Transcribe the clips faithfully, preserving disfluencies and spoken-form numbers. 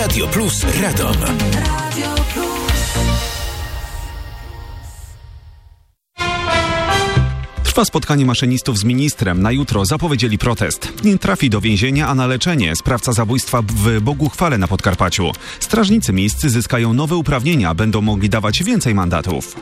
Radio Plus Radom. Radio Plus. Trwa spotkanie maszynistów z ministrem. Na jutro zapowiedzieli protest. Nie trafi do więzienia, a na leczenie sprawca zabójstwa w Boguchwale na Podkarpaciu. Strażnicy miejscy zyskają nowe uprawnienia, będą mogli dawać więcej mandatów.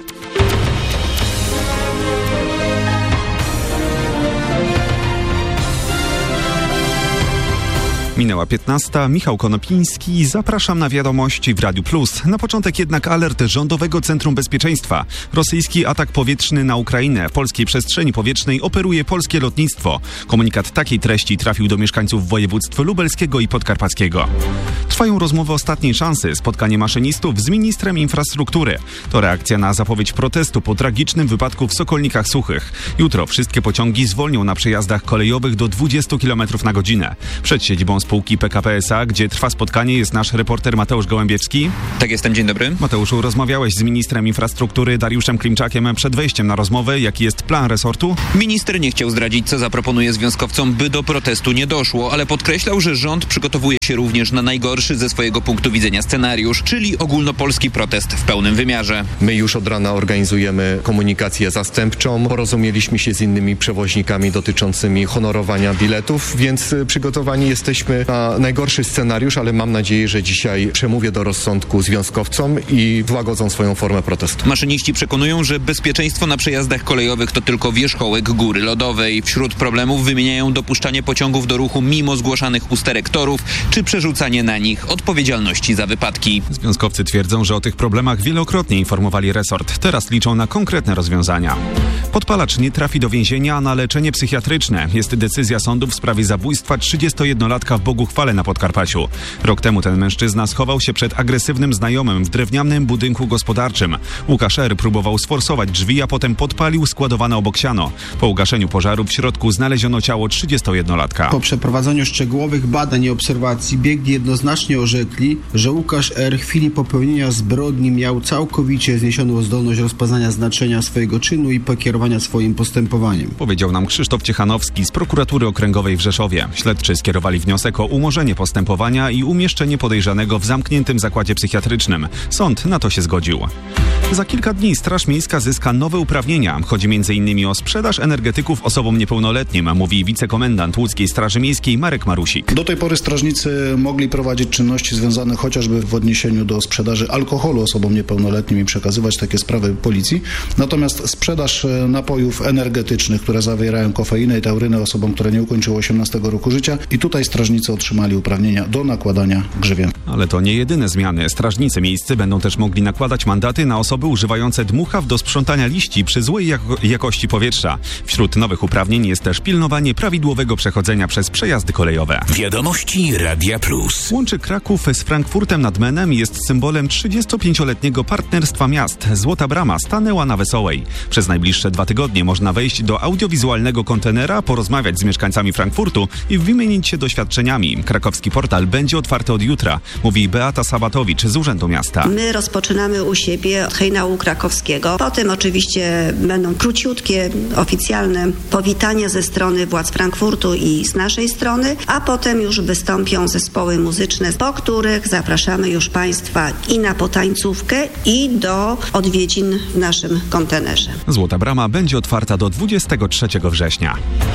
Minęła piętnasta. Michał Konopiński. Zapraszam na wiadomości w Radiu Plus. Na początek jednak alert Rządowego Centrum Bezpieczeństwa. Rosyjski atak powietrzny na Ukrainę. W polskiej przestrzeni powietrznej operuje polskie lotnictwo. Komunikat takiej treści trafił do mieszkańców województw lubelskiego i podkarpackiego. Trwają rozmowy ostatniej szansy. Spotkanie maszynistów z ministrem infrastruktury. To reakcja na zapowiedź protestu po tragicznym wypadku w Sokolnikach Suchych. Jutro wszystkie pociągi zwolnią na przejazdach kolejowych do dwudziestu kilometrów na godzinę. Przed siedzibą spółki P K P S A, gdzie trwa spotkanie, jest nasz reporter Mateusz Gołębiewski. Tak, jestem. Dzień dobry. Mateuszu, rozmawiałeś z ministrem infrastruktury Dariuszem Klimczakiem przed wejściem na rozmowę. Jaki jest plan resortu? Minister nie chciał zdradzić, co zaproponuje związkowcom, by do protestu nie doszło, ale podkreślał, że rząd przygotowuje się również na najgorszy ze swojego punktu widzenia scenariusz, czyli ogólnopolski protest w pełnym wymiarze. My już od rana organizujemy komunikację zastępczą. Porozumieliśmy się z innymi przewoźnikami dotyczącymi honorowania biletów, więc przygotowani jesteśmy na najgorszy scenariusz, ale mam nadzieję, że dzisiaj przemówię do rozsądku związkowcom i złagodzą swoją formę protestu. Maszyniści przekonują, że bezpieczeństwo na przejazdach kolejowych to tylko wierzchołek góry lodowej. Wśród problemów wymieniają dopuszczanie pociągów do ruchu mimo zgłaszanych usterek torów, czy przerzucanie na nich odpowiedzialności za wypadki. Związkowcy twierdzą, że o tych problemach wielokrotnie informowali resort. Teraz liczą na konkretne rozwiązania. Podpalacz nie trafi do więzienia, a na leczenie psychiatryczne. Jest decyzja sądu w sprawie zabójstwa trzydziestojednolatka w Boguchwale na Podkarpaciu. Rok temu ten mężczyzna schował się przed agresywnym znajomym w drewnianym budynku gospodarczym. Łukasz R. próbował sforsować drzwi, a potem podpalił składowane obok siano. Po ugaszeniu pożaru w środku znaleziono ciało trzydziestojednolatka. Po przeprowadzeniu szczegółowych badań i obserwacji biegli jednoznacznie orzekli, że Łukasz R. w chwili popełnienia zbrodni miał całkowicie zniesioną zdolność rozpoznania znaczenia swojego czynu i pokierowania swoim postępowaniem. Powiedział nam Krzysztof Ciechanowski z Prokuratury Okręgowej w Rzeszowie. Śledczy skierowali wniosek o umorzenie postępowania i umieszczenie podejrzanego w zamkniętym zakładzie psychiatrycznym. Sąd na to się zgodził. Za kilka dni Straż Miejska zyska nowe uprawnienia. Chodzi między innymi o sprzedaż energetyków osobom niepełnoletnim, mówi wicekomendant Łódzkiej Straży Miejskiej Marek Marusik. Do tej pory strażnicy mogli prowadzić czynności związane chociażby w odniesieniu do sprzedaży alkoholu osobom niepełnoletnim i przekazywać takie sprawy policji. Natomiast sprzedaż napojów energetycznych, które zawierają kofeinę i taurynę osobom, które nie ukończyły osiemnastego roku życia, i tutaj strażnicy otrzymali uprawnienia do nakładania grzywien. Ale to nie jedyne zmiany. Strażnicy miejscy będą też mogli nakładać mandaty na osoby używające dmuchaw do sprzątania liści przy złej jako- jakości powietrza. Wśród nowych uprawnień jest też pilnowanie prawidłowego przechodzenia przez przejazdy kolejowe. Wiadomości Radia Plus. Łączy Kraków z Frankfurtem nad Menem, jest symbolem trzydziestopięcioletniego partnerstwa miast. Złota Brama stanęła na Wesołej. Przez najbliższe dwa tygodnie można wejść do audiowizualnego kontenera, porozmawiać z mieszkańcami Frankfurtu i wymienić się doświadczeniami. Krakowski portal będzie otwarty od jutra, mówi Beata Sabatowicz z Urzędu Miasta. My rozpoczynamy u siebie od hejnału krakowskiego. Potem oczywiście będą króciutkie, oficjalne powitania ze strony władz Frankfurtu i z naszej strony, a potem już wystąpią zespoły muzyczne, po których zapraszamy już Państwa i na potańcówkę, i do odwiedzin w naszym kontenerze. Złota Brama będzie otwarta do dwudziestego trzeciego września.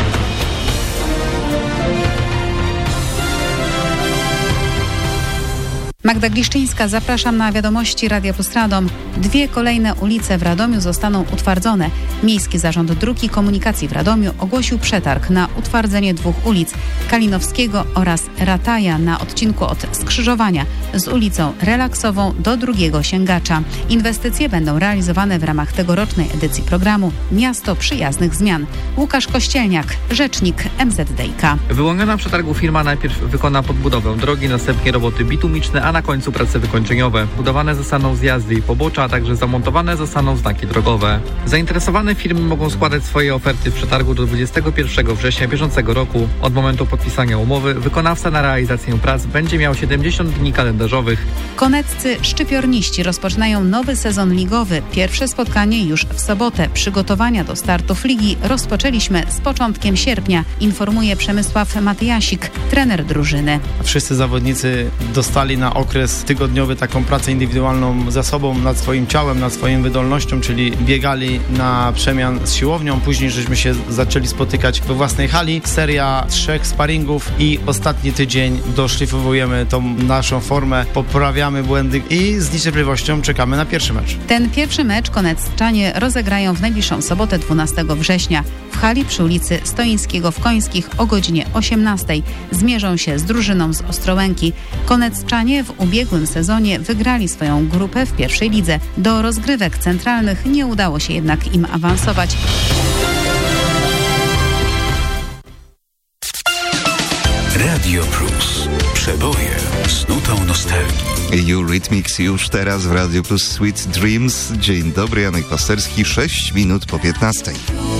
Magda Gliszczyńska, zapraszam na wiadomości Radia Plus Radom. Dwie kolejne ulice w Radomiu zostaną utwardzone. Miejski Zarząd Dróg i Komunikacji w Radomiu ogłosił przetarg na utwardzenie dwóch ulic, Kalinowskiego oraz Rataja, na odcinku od skrzyżowania z ulicą Relaksową do drugiego Sięgacza. Inwestycje będą realizowane w ramach tegorocznej edycji programu Miasto Przyjaznych Zmian. Łukasz Kościelniak, rzecznik M Z D I K. Wyłoniona w przetargu firma najpierw wykona podbudowę drogi, następnie roboty bitumiczne, a na końcu prace wykończeniowe. Budowane zostaną zjazdy i pobocza, a także zamontowane zostaną znaki drogowe. Zainteresowane firmy mogą składać swoje oferty w przetargu do dwudziestego pierwszego września bieżącego roku. Od momentu podpisania umowy wykonawca na realizację prac będzie miał siedemdziesiąt dni kalendarzowych. Koneccy szczypiorniści rozpoczynają nowy sezon ligowy. Pierwsze spotkanie już w sobotę. Przygotowania do startów ligi rozpoczęliśmy z początkiem sierpnia, informuje Przemysław Matyjasik, trener drużyny. Wszyscy zawodnicy dostali na okres tygodniowy, taką pracę indywidualną za sobą, nad swoim ciałem, nad swoją wydolnością, czyli biegali na przemian z siłownią. Później żeśmy się zaczęli spotykać we własnej hali. Seria trzech sparingów i ostatni tydzień doszlifowujemy tą naszą formę, poprawiamy błędy i z niecierpliwością czekamy na pierwszy mecz. Ten pierwszy mecz konecczanie rozegrają w najbliższą sobotę dwunastego września w hali przy ulicy Stoińskiego w Końskich o godzinie osiemnastej. Zmierzą się z drużyną z Ostrołęki. Konecczanie w ubiegłym sezonie wygrali swoją grupę w pierwszej lidze. Do rozgrywek centralnych nie udało się jednak im awansować. Radio Plus. Przeboje z nutą nostalgii. Eurythmics już teraz w Radio Plus Sweet Dreams. Dzień dobry, Janek Pasterski, sześć minut po piętnastej.